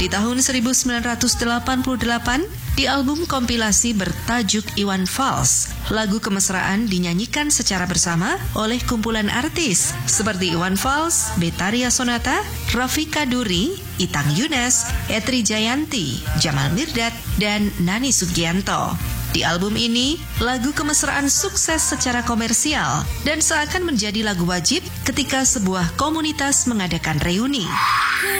Di tahun 1988, di album kompilasi bertajuk Iwan Fals, lagu Kemesraan dinyanyikan secara bersama oleh kumpulan artis seperti Iwan Fals, Betharia Sonata, Rafiqa Duri, Itang Yunes, Etri Jayanti, Jamal Mirdad, dan Nani Sugianto. Di album ini, lagu Kemesraan sukses secara komersial dan seakan menjadi lagu wajib ketika sebuah komunitas mengadakan reuni.